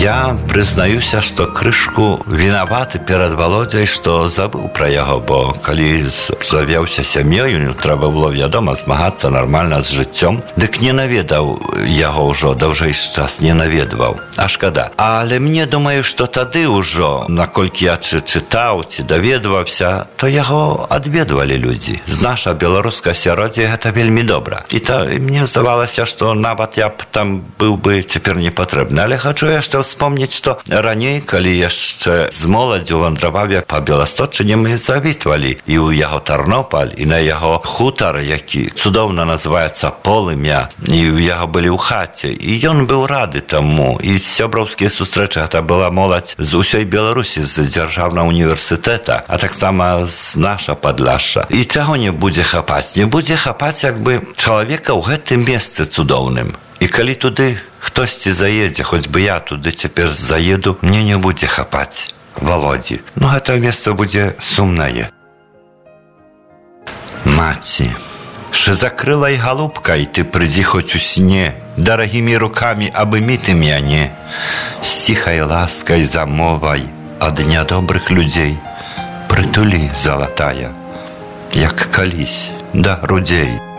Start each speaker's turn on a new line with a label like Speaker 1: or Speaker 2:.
Speaker 1: Я прызнаюся, што крышку вінаваты перад Володзяй, што забыў пра яго, бо калі завёўся сям'ёю, трэба было, вядома, змагацца нармальна з жыццём, дык не наведаў яго ўжо, даўжэйшы час не наведваў. А шкада. Але мне думаю, што тады ўжо, наколькі я чытаў ці даведваўся, то яго адведвалі людзі. З наша беларускае асяроддзе гэта вельмі добра. І мне здавалася, што нават я б там быў бы цяпер не патрэбны. Але хачу яшчэ вспомніць, што раней, калі яшчэ з моладзю вандраваў я па Беласточыне, мы завітвалі і ў яго Тарнопаль, і на яго хутар, які цудоўна называецца Полымя, і ў яго былі ў хаце. І ён быў рады таму. І сяброўскія сустрэчы, гэта была моладзь з усёй Беларусі, з дзяржаўнага універсітэта, а таксама з наша Падляшша. І чаго не будзе хапаць? Не будзе хапаць як бы чалавека ў гэтым месцы цудоўным. І калі туды хтосьці заедзе, хоць бы я туды цяпер заеду, мне не будзе хапаць Володзі. Ну, гэта месца будзе сумнае. Маці, шызакрылай галубкай ты прыдзі хоць у сне, дарагімі рукамі абымі ты мяне, з ціхай ласкай замовай ад нядобрых людзей, прытулі, залатая, як калісь да грудзей.